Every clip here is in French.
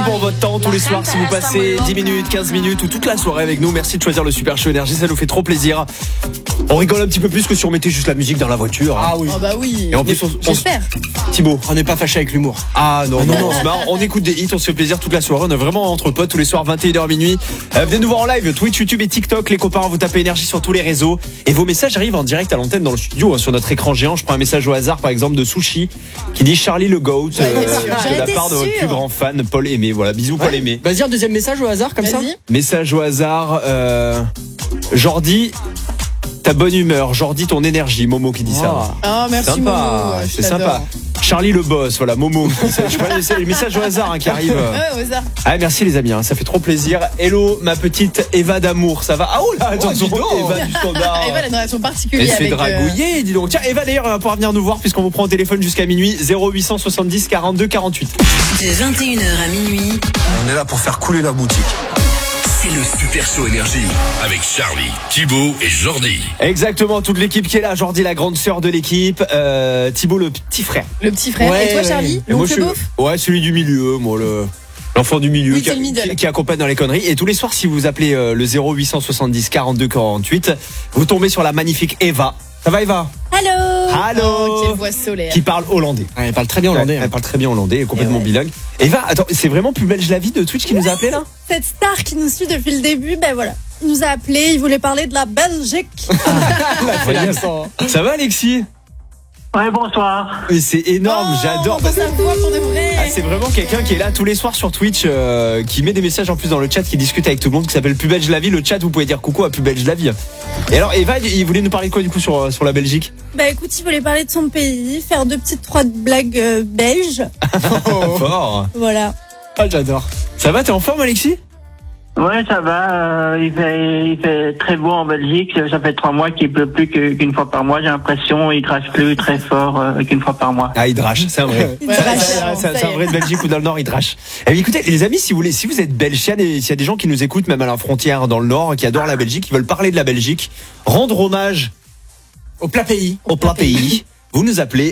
pour votre temps tous les soirs. Si vous passez 10 minutes, 15 minutes ou toute la soirée avec nous, merci de choisir le Super Show Énergie, ça nous fait trop plaisir. On rigole un petit peu plus que si on mettait juste la musique dans la voiture. Ah oui. Oh bah oui. Et en plus, j'espère. Thibaut, On n'est pas fâché avec l'humour. ah non, c'est marrant. On écoute des hits, on se fait plaisir toute la soirée. On est vraiment entre potes tous les soirs, 21h minuit. Venez nous voir en live, Twitch, YouTube et TikTok. Les copains, vous tapez Énergie sur tous les réseaux. Et vos messages arrivent en direct à l'antenne dans le studio, sur notre écran géant. Je prends un message au hasard, par exemple, de Sushi, qui dit Charlie le GOAT, de la part de votre plus grand fan, Paul Aimé. Voilà, bisous Paul Aimé. Vas-y, un deuxième message au hasard, comme ça. Message au hasard, Jordi, ta bonne humeur, Jordi, ton énergie, Momo qui dit ça. Oh, merci Sympa, Momo. c'est sympa. Charlie le boss, voilà, Momo. Je vois les messages au hasard qui arrivent. Ouais, au hasard. Ah, merci les amis, ça fait trop plaisir. Hello, ma petite Eva d'amour, ça va? Ah, oh là, attention, Eva du standard. Eva, la narration Elle particulière. se fait dragouiller, dis donc. Tiens, Eva d'ailleurs, elle va pouvoir venir nous voir puisqu'on vous prend au téléphone jusqu'à minuit. 0870 42 48. De 21h à minuit. On est là pour faire couler la boutique. C'est le Super Show Énergie avec Charlie, Thibaut et Jordi. Exactement, toute l'équipe qui est là. Jordi, la grande sœur de l'équipe. Thibaut, le petit frère. Le petit frère. Ouais. Et toi, Charlie? Et moi, je L'oncle suis, beauf? ouais, celui du milieu, moi, l'enfant du milieu Oui, c'est le middle. qui accompagne dans les conneries. Et tous les soirs, si vous appelez le 0870 42 48, vous tombez sur la magnifique Eva. Ça va, Eva? Allô. Allô. Oh, quelle voix solaire. Qui parle hollandais. Elle parle très bien hollandais. Elle parle très bien hollandais, elle est complètement bilingue. Eva, attends, c'est vraiment Plus Belge la vie de Twitch qui nous a appelé là? Cette star qui nous suit depuis le début, ben voilà. Il nous a appelé, il voulait parler de la Belgique. Ça va, Alexis? Ouais, bonsoir. Mais c'est énorme, j'adore. Sa voix pour de vrai. Ah, c'est vraiment quelqu'un qui est là tous les soirs sur Twitch, qui met des messages en plus dans le chat, qui discute avec tout le monde, qui s'appelle Plus Belge la vie. Le chat, vous pouvez dire coucou à Plus Belge la vie. Et alors, Eva, il voulait nous parler de quoi du coup sur la Belgique? Bah écoute, il voulait parler de son pays, faire trois blagues belges. Fort. Voilà. Ah, j'adore. Ça va, t'es en forme, Alexis? Ouais, ça va. Il fait très beau en Belgique. Ça fait 3 mois qu'il pleut plus qu'une fois par mois. J'ai l'impression il crache plus très fort qu'une fois par mois. Ah, il drache, c'est un vrai. Il drache. C'est un vrai de Belgique ou dans le Nord, il drache. Eh bien, écoutez, les amis, si vous êtes belges, s'il y a des gens qui nous écoutent, même à la frontière dans le Nord, qui adorent la Belgique, qui veulent parler de la Belgique, rendre hommage Au plat pays. vous nous appelez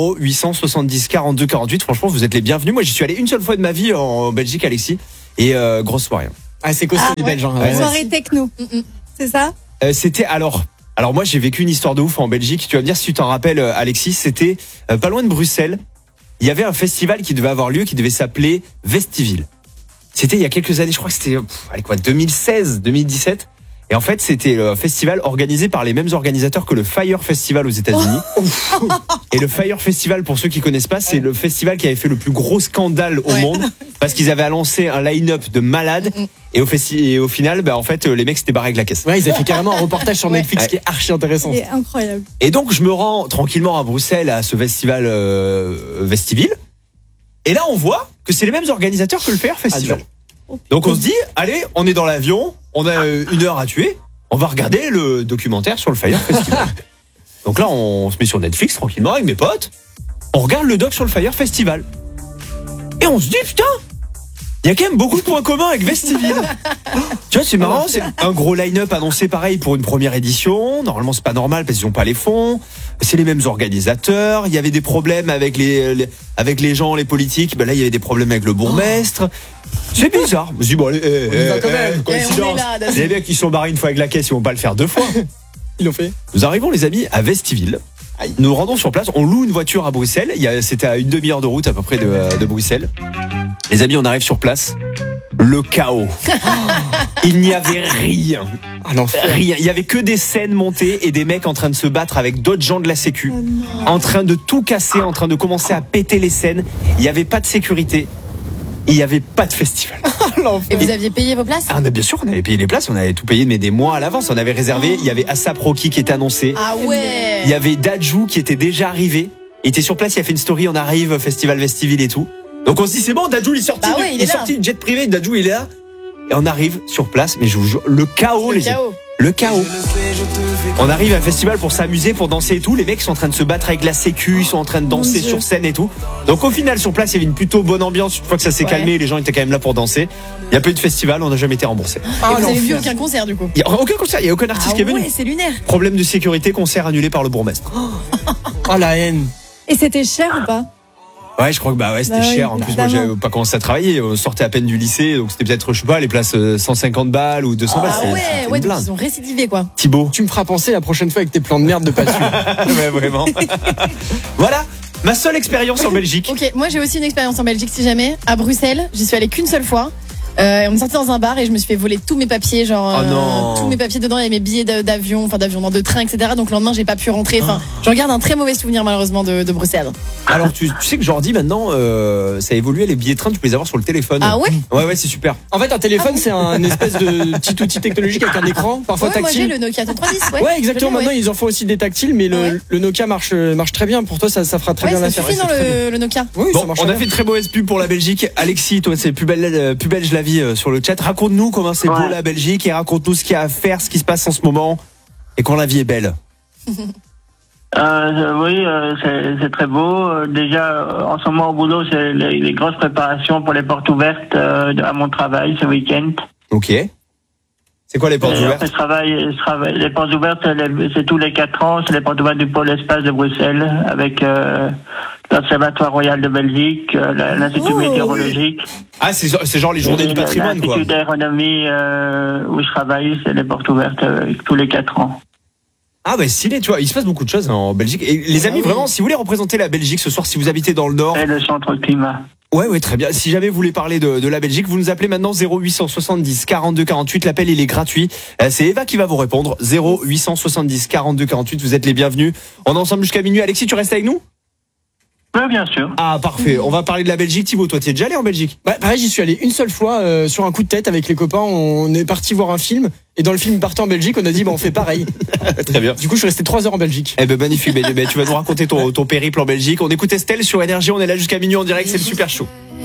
0870 42 48. Franchement, vous êtes les bienvenus. Moi, j'y suis allé une seule fois de ma vie en Belgique, Alexis, et grosse soirée. Ah, c'est costaud les Belges. Ouais. Soirée techno. C'est ça? C'était alors moi j'ai vécu une histoire de ouf en Belgique. Tu vas me dire si tu t'en rappelles, Alexis. C'était pas loin de Bruxelles. Il y avait un festival qui devait avoir lieu, qui devait s'appeler Vestiville. C'était il y a quelques années, je crois que c'était 2016, 2017. Et en fait, c'était un festival organisé par les mêmes organisateurs que le Fire Festival aux États-Unis. Et le Fire Festival, pour ceux qui connaissent pas, c'est le festival qui avait fait le plus gros scandale au monde parce qu'ils avaient annoncé un line-up de malades. Et au final, en fait, les mecs s'étaient barrés avec la caisse. Ouais, ils avaient fait carrément un reportage sur Netflix qui est archi intéressant. C'est incroyable. Et donc, je me rends tranquillement à Bruxelles à ce festival Vestiville. Et là, on voit que c'est les mêmes organisateurs que le Fire Festival. Donc, on se dit, allez, on est dans l'avion, on a 1 heure à tuer, on va regarder le documentaire sur le Fire Festival. Donc là, on se met sur Netflix tranquillement avec mes potes, on regarde le doc sur le Fire Festival. Et on se dit, putain, il y a quand même beaucoup de points communs avec Vestiville. Tu vois, c'est marrant, c'est un gros line-up annoncé pareil pour une première édition. Normalement, c'est pas normal parce qu'ils n'ont pas les fonds. C'est les mêmes organisateurs. Il y avait des problèmes avec les gens, les politiques. Là, il y avait des problèmes avec le bourgmestre. C'est bizarre. Je me suis dit, bon, allez, coïncidence. Les mecs qui sont barrés une fois avec la caisse, ils vont pas le faire 2 fois. Ils l'ont fait. Nous arrivons, les amis, à Vestiville. Nous nous rendons sur place. On loue une voiture à Bruxelles. C'était à une demi-heure de route à peu près de Bruxelles. Les amis, on arrive sur place. Le chaos. Il n'y avait rien. Rien. Il y avait que des scènes montées et des mecs en train de se battre avec d'autres gens de la sécu, en train de tout casser, en train de commencer à péter les scènes. Il n'y avait pas de sécurité. Il n'y avait pas de festival. Et vous aviez payé vos places? Bien sûr, on avait payé les places, on avait tout payé, mais des mois à l'avance. On avait réservé. Il y avait ASAP Rocky qui était annoncé. Ah ouais. Il y avait Dadju qui était déjà arrivé. Il était sur place, il a fait une story, on arrive, Festival Vestiville et tout. Donc on se dit, c'est bon, Dadju il est sorti. Il est sorti, jet privé, Dadju il est là. Et on arrive sur place, mais je vous jure, le chaos, les gars. Le chaos. On arrive à un festival pour s'amuser, pour danser et tout. Les mecs sont en train de se battre avec la sécu, ils sont en train de danser sur scène et tout. Donc au final, sur place, il y avait une plutôt bonne ambiance. Une fois que ça s'est calmé, les gens étaient quand même là pour danser. Il n'y a pas eu de festival, on n'a jamais été remboursé. Et vous avez vu aucun concert du coup? Il n'y a aucun concert, il n'y a aucun artiste qui est venu. Ouais, c'est lunaire. Problème de sécurité, concert annulé par le bourgmestre. Oh la haine. Et c'était cher ou pas? Ouais, je crois que c'était Bah oui, cher. En plus, moi, évidemment. j'avais pas commencé à travailler. On sortait à peine du lycée, donc c'était peut-être, je sais pas, les places 150 balles ou 200 balles. Ah c'était ouais, une ouais, donc blinde. ils ont récidivé quoi. Thibaut. Tu me feras penser la prochaine fois avec tes plans de merde de pas dessus. Ouais, vraiment. Voilà, ma seule expérience en Belgique. Ok, moi j'ai aussi une expérience en Belgique si jamais. À Bruxelles, j'y suis allée qu'une seule fois. On est sorti dans un bar et je me suis fait voler tous mes papiers, genre Oh non. tous mes papiers dedans, il y avait mes billets d'avion, non, de train, etc. Donc le lendemain j'ai pas pu rentrer. Enfin, j'en garde un très mauvais souvenir malheureusement de Bruxelles. Alors, tu sais que Jordi, maintenant, ça a évolué, les billets de train, tu peux les avoir sur le téléphone. Ah ouais. Ouais, c'est super. En fait, un téléphone, c'est un espèce de petit outil technologique avec un écran, parfois Ouais, moi j'ai tactile. le Nokia 3310. Ouais, exactement. Je l'ai, Maintenant, ils en font aussi des tactiles, mais le Nokia marche très bien. Pour toi, ça fera très bien ça l'affaire. suffit Ouais, dans c'est très bien. le Nokia. Oui, Bon, ça marche on a bien. fait une très mauvaise pub pour la Belgique. Alexis, toi, c'est plus belge la vie sur le chat. Raconte-nous comment c'est beau Ouais. la Belgique et raconte-nous ce qu'il y a à faire, ce qui se passe en ce moment et quand la vie est belle. Oui, c'est très beau. Déjà, en ce moment au boulot, c'est les grosses préparations pour les portes ouvertes à mon travail ce week-end. Ok. C'est quoi les portes Et ouvertes après, je travaille. Les portes ouvertes, c'est tous les 4 ans. C'est les portes ouvertes du pôle espace de Bruxelles avec l'Observatoire Royal de Belgique, l'Institut météorologique. Ah, c'est genre les journées du patrimoine, quoi. L'Institut d'aéronomie où je travaille, c'est les portes ouvertes tous les 4 ans. Ah, stylé, tu vois, il se passe beaucoup de choses en Belgique. Et les amis, vraiment, si vous voulez représenter la Belgique ce soir, si vous habitez dans le Nord, Et le centre climat. ouais, très bien. Si jamais vous voulez parler de la Belgique, vous nous appelez maintenant 0870 42 48. L'appel, il est gratuit. C'est Eva qui va vous répondre. 0870 42 48. Vous êtes les bienvenus. On est ensemble jusqu'à minuit. Alexis, tu restes avec nous? Oui, bien sûr. Ah, parfait. On va parler de la Belgique. Thibaut, toi, tu es déjà allé en Belgique? Bah, pareil, j'y suis allé une seule fois sur un coup de tête avec les copains. On est parti voir un film et dans le film partant en Belgique, on a dit on fait pareil. Très bien. Du coup, je suis resté 3 heures en Belgique. Eh ben, magnifique. Tu vas nous raconter ton périple en Belgique. On écoute Estelle sur Énergie. On est là jusqu'à minuit en direct. C'est le Super Show.